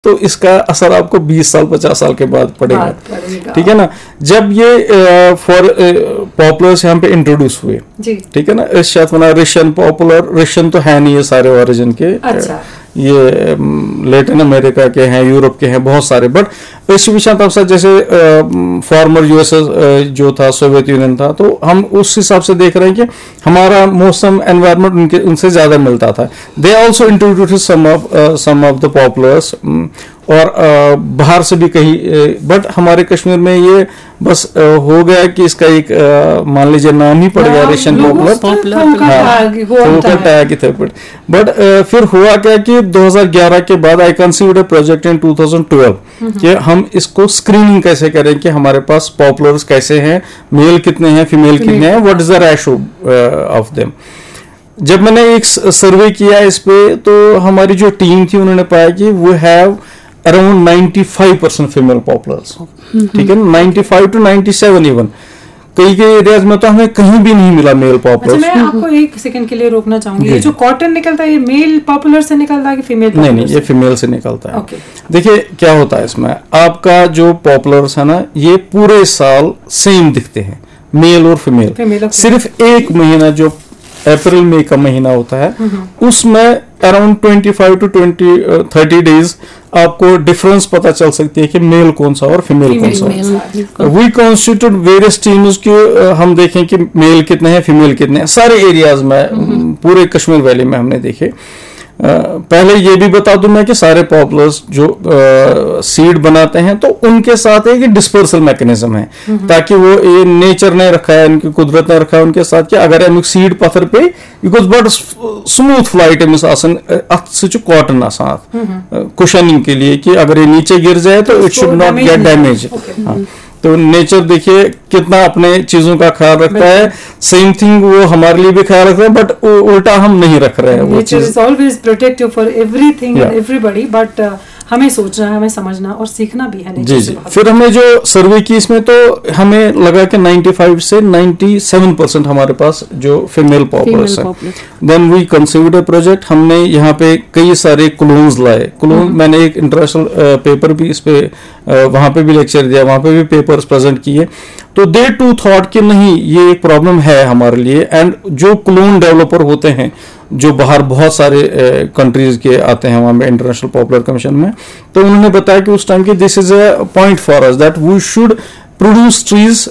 तो इसका असर आपको 20 साल 50 साल के बाद पड़ेगा। ठीक है ना। जब ये पॉपुलर्स यहाँ पे इंट्रोड्यूस हुए, ठीक है ना, रशियन पॉपुलर, रशियन तो है नहीं ये सारे ओरिजिन के, ये लैटिन अमेरिका के हैं, यूरोप के हैं, बहुत सारे, बट पश्चिमी तब से जैसे फॉर्मर यूएसएस जो था, सोवियत यूनियन था, तो हम उस हिसाब से देख रहे हैं कि हमारा मौसम एनवायरनमेंट उनसे ज्यादा मिलता था। They also introduce some of the पॉपुलर्स, और बाहर से भी कहीं, बट हमारे कश्मीर में ये बस हो गया कि इसका एक मान लीजिए नाम ही पड़ गया रशियन पॉपुलर, बट फिर हुआ क्या कि 2011 के बाद आई कंसीव्ड अ प्रोजेक्ट इन 2012 कि हम इसको स्क्रीनिंग कैसे करें कि हमारे पास पॉपुलर्स कैसे हैं, मेल कितने हैं, फीमेल कितने हैं, what is the ratio of them. जब मैंने एक सर्वे किया इस पे, तो हमारी जो टीम थी उन्होंने पाया कि वो हैव अराउंड 95% फीमेल पॉपुलर्स, ठीक है, 95 to 97 इवन। कई एरियाज में तो हमें कहीं भी नहीं मिला मेल पॉपुलर। अच्छा, मैं आपको एक सेकंड के लिए रोकना चाहूंगी, ये जो कॉटन निकलता है ये मेल पॉपुलर से निकलता है कि फीमेल? नहीं, ये फीमेल से निकलता है। देखिए क्या होता है इसमें, आपका जो पॉपुलर्स है ना, ये पूरे साल सेम दिखते हैं, मेल और फीमेल। सिर्फ एक महीना जो अप्रैल मई का महीना होता है, उसमें अराउंड 25 to 30 डेज आपको डिफरेंस पता चल सकती है कि मेल कौन सा और फीमेल कौन सा। वी कॉन्स्टिट्यूट वेरियस टीम्स के, हम देखें कि मेल कितने हैं, फीमेल कितने हैं, सारे एरियाज में, पूरे कश्मीर वैली में हमने देखे। पहले ये भी बता दूं मैं कि सारे पॉपुलर्स जो सीड बनाते हैं, तो उनके साथ एक डिस्पर्सल मैकेनिज्म है, ताकि वो ये नेचर ने रखा है, इनकी कुदरत ने रखा है उनके साथ कि अगर अमुक सीड पत्थर पे because but smooth flight Amish आसन अत से कॉटन आसान कुशनिंग के लिए कि अगर ये नीचे गिर जाए तो it should not gate damage. तो नेचर देखिए कितना अपने चीजों का ख्याल रखता है, सेम थिंग वो हमारे लिए भी ख्याल रखता है, बट उल्टा हम नहीं रख रहे हैं। वो चीज always protective for everything and everybody, but हमें सोचना है, हमें समझना और सीखना भी है। जी। फिर हमने जो सर्वे की इसमें तो हमें लगा कि 95 से 97% हमारे पास जो फीमेल पॉपुलर्स है। Then we conceived a project, हमने यहाँ पे कई सारे क्लोन्स लाए। क्लोन मैंने एक इंटरनेशनल पेपर भी इस पे वहां पे भी लेक्चर दिया, वहां पे भी पेपर्स प्रेजेंट किए। तो दे टू थॉट कि नहीं ये एक प्रॉब्लम है हमारे लिए, एंड जो क्लोन डेवलपर होते हैं जो बाहर बहुत सारे कंट्रीज के आते हैं वहां पे इंटरनेशनल पॉपुलर कमीशन में, तो उन्होंने बताया कि उस टाइम की this is a point for us that we should produce trees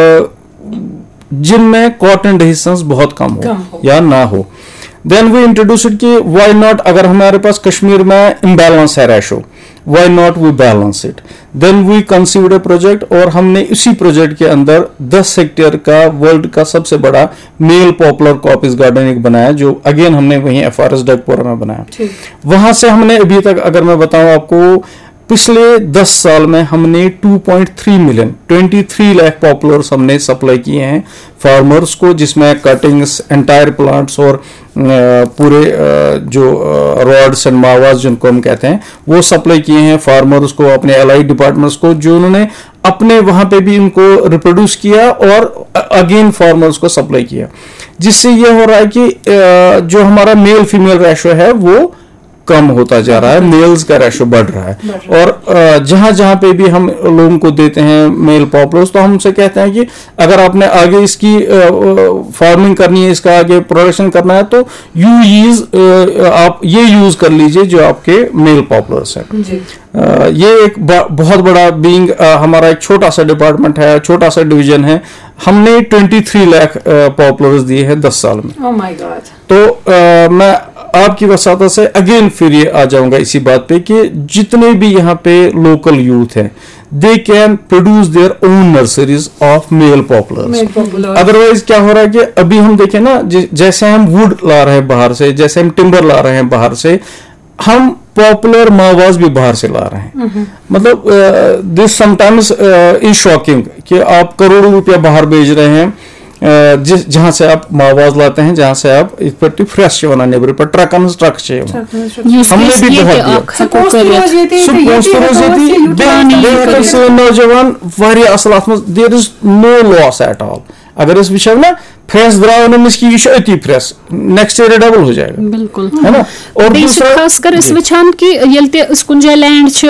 जिनमें कॉटन रेजिस्टेंस बहुत कम हो या ना हो। देन वी इंट्रोड्यूस इट कि व्हाई नॉट, अगर हमारे पास कश्मीर में इम्बैलेंस है ratio, why not we balance it। then we conceived a project, और हमने इसी प्रोजेक्ट के अंदर 10 हेक्टेयर का वर्ल्ड का सबसे बड़ा मेल पॉपुलर कॉपीज गार्डन एक बनाया, जो अगेन हमने वहीं FRS डगपोरा में बनाया। वहां से हमने अभी तक अगर मैं बताऊं आपको, पिछले 10 साल में हमने 2.3 मिलियन 23 लाख पॉपुलर्स हमने सप्लाई किए हैं फार्मर्स को, जिसमें कटिंग्स, एंटायर प्लांट्स और पूरे जो रॉड्स एंड मावास जिनको हम कहते हैं वो सप्लाई किए हैं फार्मर्स को, अपने एलाइड डिपार्टमेंट्स को, जो उन्होंने अपने वहां पे भी इनको रिप्रोड्यूस किया और अगेन फार्मर्स को सप्लाई किया, जिससे ये हो रहा है कि जो हमारा मेल फीमेल रेशो है वो कम होता जा रहा है, मेल्स का रेशो बढ़ रहा है। और जहां जहां पे भी हम लोगों को देते हैं मेल पॉपुलर्स, तो हम उनसे कहते हैं कि अगर आपने आगे इसकी फार्मिंग करनी है, इसका आगे प्रोडक्शन करना है, तो आप ये यूज कर लीजिए जो आपके मेल पॉपुलर्स हैं। ये एक बहुत बड़ा बीइंग हमारा एक छोटा सा डिपार्टमेंट है, छोटा सा डिवीजन है, हमने 23 लाख पॉपुलर्स दिए हैं 10 साल में। Oh my God. तो मैं आपकी वसाता से अगेन फिर ये आ जाऊंगा इसी बात पे कि जितने भी यहाँ पे लोकल यूथ हैं, they can produce their own nurseries of male पॉपुलर्स। Otherwise क्या हो रहा है कि अभी हम देखें ना, जैसे हम वुड ला रहे हैं बाहर से, जैसे हम टिम्बर ला रहे हैं बाहर से, हम पॉपुलर मावाज भी बाहर से ला रहे हैं। मतलब दिस समटाइम्स इज शॉकिंग कि आप करोड़ों रुपया बाहर भेज रहे हैं, जहां से आप मावाज लाते हैं, जहां से आप फ्रेश होना नेबर पर ट्रक हमने भी बहुत नौजवान वारिया असल there is no loss at all. अगर इस विषय में फ्रेस द्राव नमिस की ये अति फ्रेस नेक्स्ट ईयर डबल हो जाएगा बिल्कुल है ना। और खास कर इस वचान कि कुछ जाय लैंड